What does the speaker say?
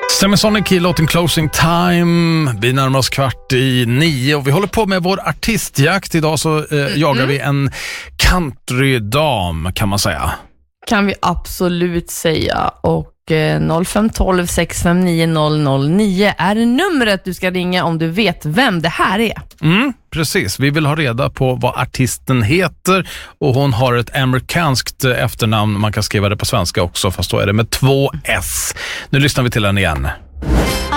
Semisonic i låten Closing Time. Vi närmar oss 8:45 och vi håller på med vår artistjakt. Idag så jagar vi en countrydam, kan man säga. Kan vi absolut säga. Och 0512 659 009 är numret du ska ringa om du vet vem det här är. Precis, vi vill ha reda på vad artisten heter och hon har ett amerikanskt efternamn. Man kan skriva det på svenska också, fast då är det med 2 S. Nu lyssnar vi till den igen.